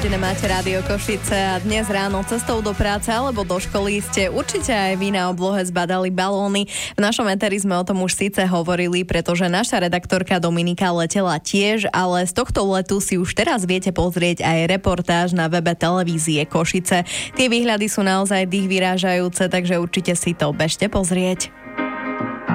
Naladené máte Rádio Košice a dnes ráno cestou do práce alebo do školy ste určite aj vy na oblohe zbadali balóny. V našom éteri sme o tom už síce hovorili, pretože naša redaktorka Dominika letela tiež, ale z tohto letu si už teraz viete pozrieť aj reportáž na webe televízie Košice. Tie výhľady sú naozaj dých vyrážajúce, takže určite si to bežte pozrieť.